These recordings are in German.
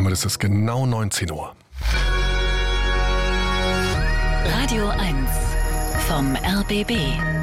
Damit ist es genau 19 Uhr. Radio 1 vom RBB.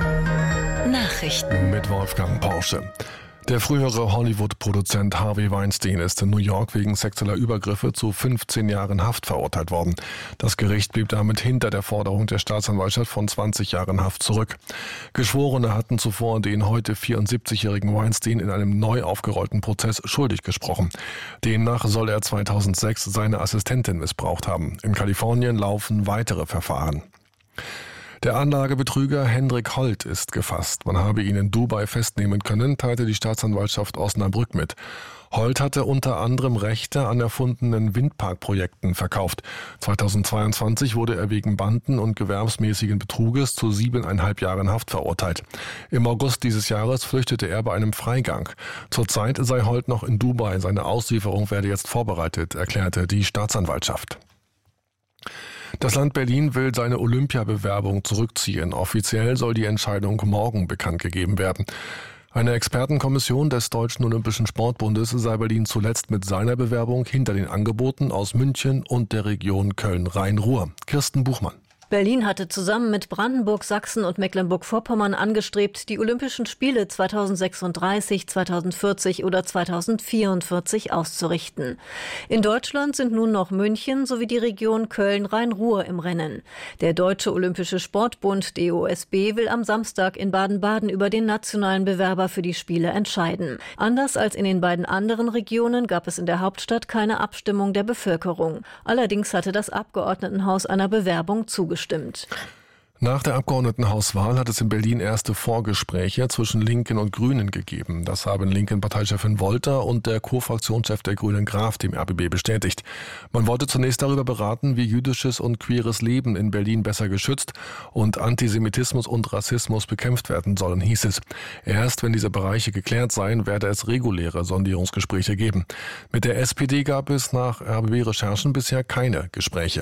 Nachrichten mit Wolfgang Porsche. Der frühere Hollywood-Produzent Harvey Weinstein ist in New York wegen sexueller Übergriffe zu 15 Jahren Haft verurteilt worden. Das Gericht blieb damit hinter der Forderung der Staatsanwaltschaft von 20 Jahren Haft zurück. Geschworene hatten zuvor den heute 74-jährigen Weinstein in einem neu aufgerollten Prozess schuldig gesprochen. Demnach soll er 2006 seine Assistentin missbraucht haben. In Kalifornien laufen weitere Verfahren. Der Anlagebetrüger Hendrik Holt ist gefasst. Man habe ihn in Dubai festnehmen können, teilte die Staatsanwaltschaft Osnabrück mit. Holt hatte unter anderem Rechte an erfundenen Windparkprojekten verkauft. 2022 wurde er wegen Banden- und gewerbsmäßigen Betruges zu 7,5 Jahren Haft verurteilt. Im August dieses Jahres flüchtete er bei einem Freigang. Zurzeit sei Holt noch in Dubai. Seine Auslieferung werde jetzt vorbereitet, erklärte die Staatsanwaltschaft. Das Land Berlin will seine Olympiabewerbung zurückziehen. Offiziell soll die Entscheidung morgen bekannt gegeben werden. Eine Expertenkommission des Deutschen Olympischen Sportbundes sei Berlin zuletzt mit seiner Bewerbung hinter den Angeboten aus München und der Region Köln-Rhein-Ruhr. Kirsten Buchmann. Berlin hatte zusammen mit Brandenburg, Sachsen und Mecklenburg-Vorpommern angestrebt, die Olympischen Spiele 2036, 2040 oder 2044 auszurichten. In Deutschland sind nun noch München sowie die Region Köln-Rhein-Ruhr im Rennen. Der Deutsche Olympische Sportbund DOSB will am Samstag in Baden-Baden über den nationalen Bewerber für die Spiele entscheiden. Anders als in den beiden anderen Regionen gab es in der Hauptstadt keine Abstimmung der Bevölkerung. Allerdings hatte das Abgeordnetenhaus einer Bewerbung zugestimmt. Nach der Abgeordnetenhauswahl hat es in Berlin erste Vorgespräche zwischen Linken und Grünen gegeben. Das haben Linken-Parteichefin Wolter und der Co-Fraktionschef der Grünen Graf dem RBB bestätigt. Man wollte zunächst darüber beraten, wie jüdisches und queeres Leben in Berlin besser geschützt und Antisemitismus und Rassismus bekämpft werden sollen, hieß es. Erst wenn diese Bereiche geklärt seien, werde es reguläre Sondierungsgespräche geben. Mit der SPD gab es nach RBB-Recherchen bisher keine Gespräche.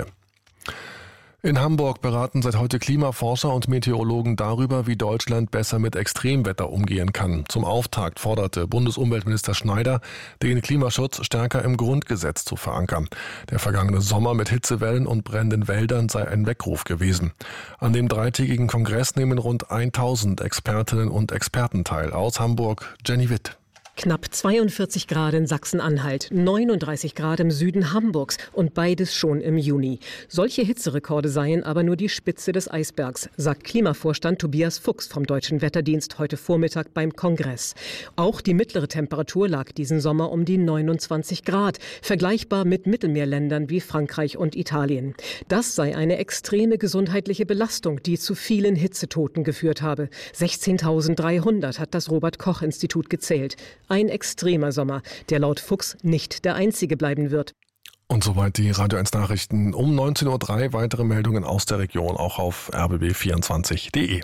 In Hamburg beraten seit heute Klimaforscher und Meteorologen darüber, wie Deutschland besser mit Extremwetter umgehen kann. Zum Auftakt forderte Bundesumweltminister Schneider, den Klimaschutz stärker im Grundgesetz zu verankern. Der vergangene Sommer mit Hitzewellen und brennenden Wäldern sei ein Weckruf gewesen. An dem dreitägigen Kongress nehmen rund 1000 Expertinnen und Experten teil. Aus Hamburg, Jenny Witt. Knapp 42 Grad in Sachsen-Anhalt, 39 Grad im Süden Hamburgs und beides schon im Juni. Solche Hitzerekorde seien aber nur die Spitze des Eisbergs, sagt Klimavorstand Tobias Fuchs vom Deutschen Wetterdienst heute Vormittag beim Kongress. Auch die mittlere Temperatur lag diesen Sommer um die 29 Grad, vergleichbar mit Mittelmeerländern wie Frankreich und Italien. Das sei eine extreme gesundheitliche Belastung, die zu vielen Hitzetoten geführt habe. 16.300 hat das Robert-Koch-Institut gezählt. Ein extremer Sommer, der laut Fuchs nicht der einzige bleiben wird. Und soweit die Radio 1 Nachrichten um 19.03 Uhr. Weitere Meldungen aus der Region auch auf rbb24.de.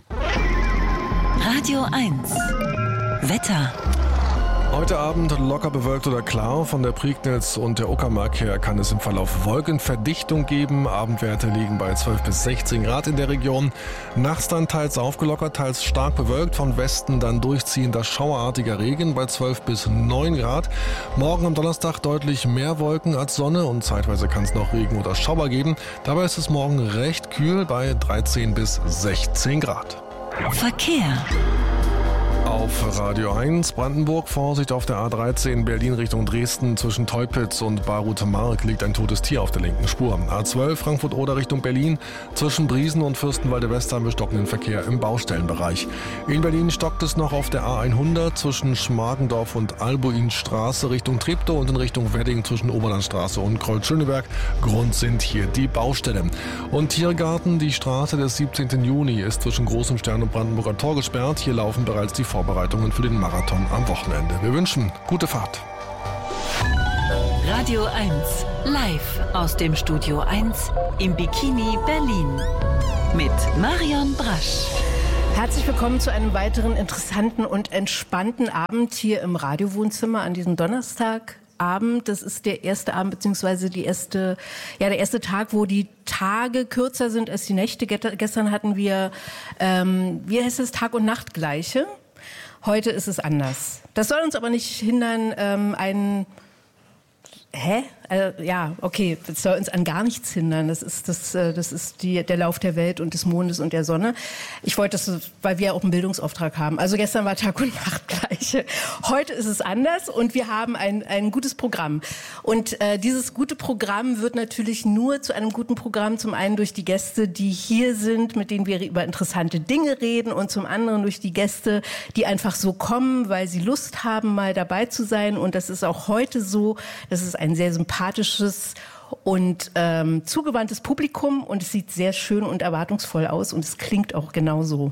Radio 1 Wetter. Heute Abend locker bewölkt oder klar. Von der Prignitz und der Uckermark her kann es im Verlauf Wolkenverdichtung geben. Abendwerte liegen bei 12 bis 16 Grad in der Region. Nachts dann teils aufgelockert, teils stark bewölkt. Von Westen dann durchziehender schauerartiger Regen bei 12 bis 9 Grad. Morgen am Donnerstag deutlich mehr Wolken als Sonne und zeitweise kann es noch Regen oder Schauer geben. Dabei ist es morgen recht kühl bei 13 bis 16 Grad. Verkehr. Auf Radio 1 Brandenburg, Vorsicht auf der A13 Berlin Richtung Dresden. Zwischen Teupitz und Baruth-Mark liegt ein totes Tier auf der linken Spur. A12 Frankfurt-Oder Richtung Berlin. Zwischen Briesen und Fürstenwalde-West haben wir stockenden Verkehr im Baustellenbereich. In Berlin stockt es noch auf der A100 zwischen Schmargendorf und Albuinstraße Richtung Treptow und in Richtung Wedding zwischen Oberlandstraße und Kreuz-Schöneberg. Grund sind hier die Baustellen. Und Tiergarten, die Straße des 17. Juni ist zwischen Großem Stern und Brandenburger Tor gesperrt. Hier laufen bereits die Vorbereitungen für den Marathon am Wochenende. Wir wünschen gute Fahrt. Radio 1 live aus dem Studio 1 im Bikini Berlin mit Marion Brasch. Herzlich willkommen zu einem weiteren interessanten und entspannten Abend hier im Radiowohnzimmer an diesem Donnerstagabend. Das ist der erste Abend beziehungsweise der erste Tag, wo die Tage kürzer sind als die Nächte. Gestern hatten wir, wie heißt es, Tag- und Nachtgleiche. Heute ist es anders. Das soll uns aber nicht hindern, Okay, das soll uns an gar nichts hindern. Das ist der Lauf der Welt und des Mondes und der Sonne. Ich wollte das, weil wir ja auch einen Bildungsauftrag haben. Also gestern war Tag und Nacht gleich. Heute ist es anders und wir haben ein gutes Programm. Und dieses gute Programm wird natürlich nur zu einem guten Programm, zum einen durch die Gäste, die hier sind, mit denen wir über interessante Dinge reden, und zum anderen durch die Gäste, die einfach so kommen, weil sie Lust haben, mal dabei zu sein. Und das ist auch heute so. Das ist ein sehr sympathisches und zugewandtes Publikum, und es sieht sehr schön und erwartungsvoll aus und es klingt auch genauso.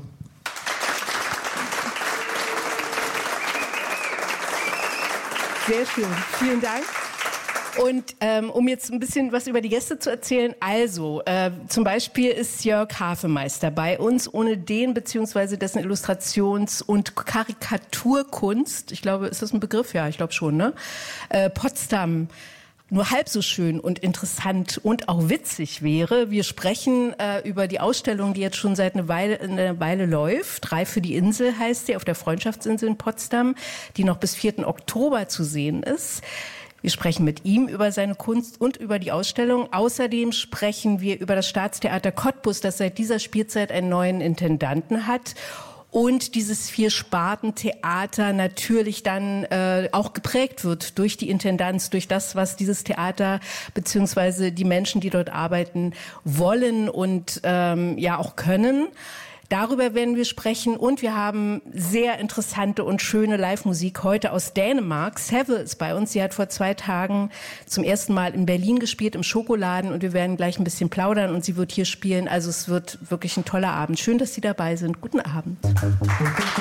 Sehr schön, vielen Dank. Und um jetzt ein bisschen was über die Gäste zu erzählen, also zum Beispiel ist Jörg Hafemeister bei uns, ohne den bzw. dessen Illustrations- und Karikaturkunst, ich glaube, ist das ein Begriff? Ja, ich glaube schon, ne? Potsdam nur halb so schön und interessant und auch witzig wäre. Wir sprechen über die Ausstellung, die jetzt schon seit einer Weile läuft. 3 für die Insel heißt sie, auf der Freundschaftsinsel in Potsdam, die noch bis 4. Oktober zu sehen ist. Wir sprechen mit ihm über seine Kunst und über die Ausstellung. Außerdem sprechen wir über das Staatstheater Cottbus, das seit dieser Spielzeit einen neuen Intendanten hat. Und dieses 4-Sparten-Theater natürlich dann auch geprägt wird durch die Intendanz, durch das, was dieses Theater beziehungsweise die Menschen, die dort arbeiten, wollen und auch können. Darüber werden wir sprechen, und wir haben sehr interessante und schöne Live-Musik heute aus Dänemark. Seve ist bei uns. Sie hat vor 2 Tagen zum ersten Mal in Berlin gespielt, im Schokoladen, und wir werden gleich ein bisschen plaudern und sie wird hier spielen. Also es wird wirklich ein toller Abend. Schön, dass Sie dabei sind. Guten Abend.